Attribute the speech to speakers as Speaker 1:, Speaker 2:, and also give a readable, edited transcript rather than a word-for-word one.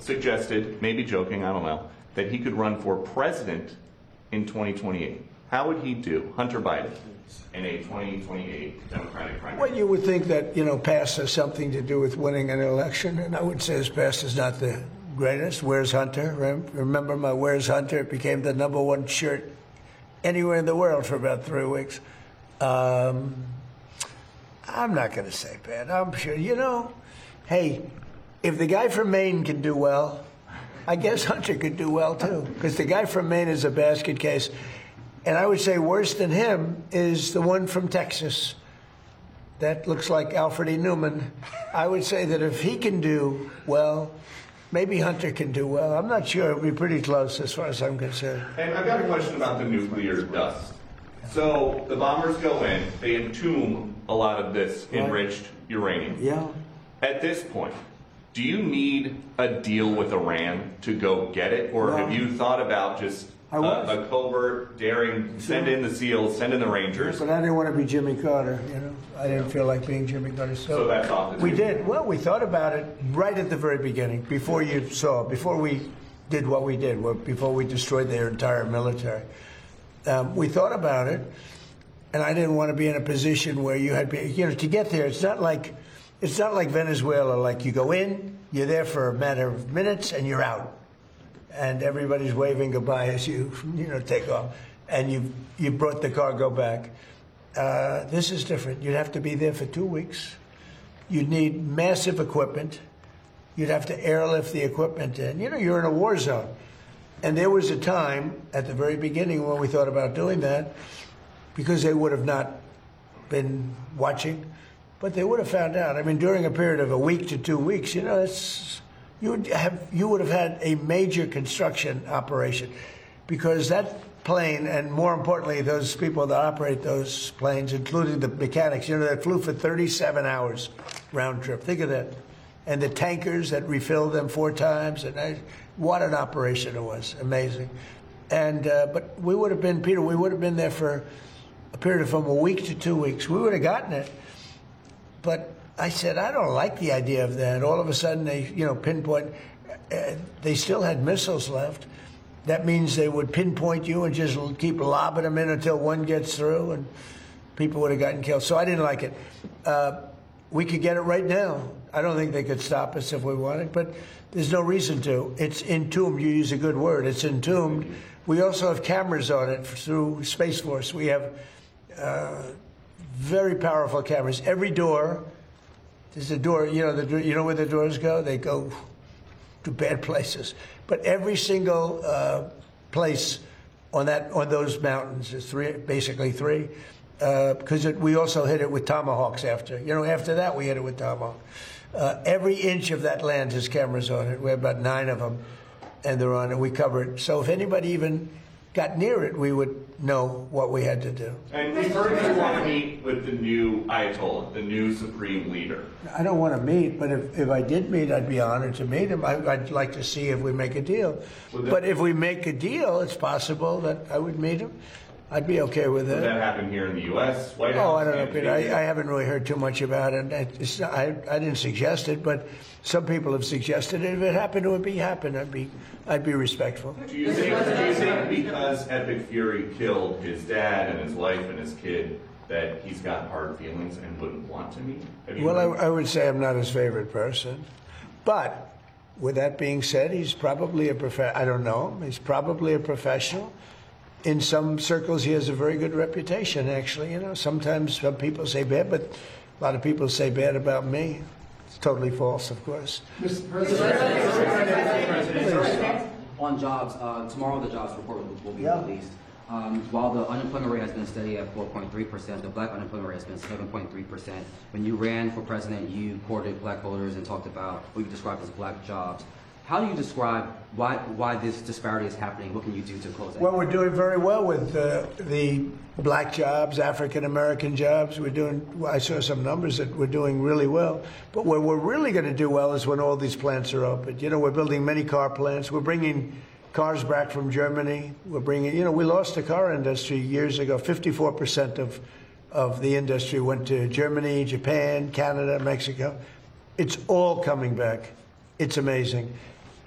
Speaker 1: suggested, maybe joking, I don't know, that he could run for president in 2028. How would he do, Hunter Biden, in a 2028 Democratic primary?
Speaker 2: Well, you would think that, past has something to do with winning an election, and I would say his past is not the greatest. Where's Hunter? Remember my Where's Hunter? It became the #1 shirt anywhere in the world for about 3 weeks. I'm not going to say bad. I'm sure, hey, if the guy from Maine can do well, I guess Hunter could do well, too, because the guy from Maine is a basket case. And I would say worse than him is the one from Texas. That looks like Alfred E. Newman. I would say that if he can do well, maybe Hunter can do well. I'm not sure. It'll be pretty close as far as I'm concerned.
Speaker 1: And I've got a question about the nuclear dust. So the bombers go in, they entomb a lot of this enriched uranium.
Speaker 2: Yeah.
Speaker 1: At this point, do you need a deal with Iran to go get it? Or have you thought about just a covert, daring, send in the SEALs, send in the Rangers?
Speaker 2: But I didn't want to be Jimmy Carter, I didn't feel like being Jimmy Carter.
Speaker 1: So that's off the table.
Speaker 2: We did. Well, we thought about it right at the very beginning, before we did what we did, before we destroyed their entire military. We thought about it, and I didn't want to be in a position where you had to get there. It's not like Venezuela. Like you go in, you're there for a matter of minutes, and you're out. And everybody's waving goodbye as you take off, and you brought the cargo back. This is different. You'd have to be there for 2 weeks. You'd need massive equipment. You'd have to airlift the equipment in. You're in a war zone. And there was a time at the very beginning when we thought about doing that, because they would have not been watching, but they would have found out. I mean, during a period of a week to 2 weeks, you would have had a major construction operation, because that plane, and more importantly, those people that operate those planes, including the mechanics, that flew for 37 hours round trip. Think of that. And the tankers that refilled them 4 times, and what an operation it was. Amazing. And but we would have been, Peter, we would have been there for a period of from a week to 2 weeks. We would have gotten it. But I said, I don't like the idea of that. All of a sudden, they, pinpoint. They still had missiles left. That means they would pinpoint you and just keep lobbing them in until one gets through, and people would have gotten killed. So I didn't like it. We could get it right now. I don't think they could stop us if we wanted, but there's no reason to. It's entombed. You use a good word. It's entombed. We also have cameras on it through Space Force. We have very powerful cameras. Every door. There's a door, you know where the doors go? They go to bad places. But every single place on those mountains is basically three, because we also hit it with tomahawks after. After that we hit it with tomahawk. Every inch of that land has cameras on it. We have about 9 of them, and they're on it. We cover it. So if anybody even got near it, we would know what we had to do.
Speaker 1: And we've heard you want to meet with the new Ayatollah, the new supreme leader.
Speaker 2: I don't want to meet, but if I did meet, I'd be honored to meet him. I'd like to see if we make a deal. But if we make a deal, it's possible that I would meet him. I'd be okay with that.
Speaker 1: Would that happen here in the U.S., White House?
Speaker 2: Oh, I don't know, Peter. I haven't really heard too much about it. I didn't suggest it, but some people have suggested it. If it happened, it would happen. I'd be respectful.
Speaker 1: Do you think because Epic Fury killed his dad and his wife and his kid that he's got hard feelings and wouldn't want to meet?
Speaker 2: Well, I would say I'm not his favorite person. But with that being said, he's probably I don't know him. He's probably a professional. In some circles, he has a very good reputation, actually. Sometimes some people say bad, but a lot of people say bad about me. It's totally false, of course.
Speaker 3: Mr. President, on jobs, tomorrow the jobs report will be released. While the unemployment rate has been steady at 4.3%, the black unemployment rate has been 7.3%. When you ran for president, you courted black voters and talked about what you described as black jobs. How do you describe why this disparity is happening? What can you do to close that?
Speaker 2: Well, we're doing very well with the black jobs, African-American jobs. I saw some numbers that we're doing really well. But where we're really going to do well is when all these plants are open. We're building many car plants. We're bringing cars back from Germany. We're bringing, we lost the car industry years ago. 54% of the industry went to Germany, Japan, Canada, Mexico. It's all coming back. It's amazing.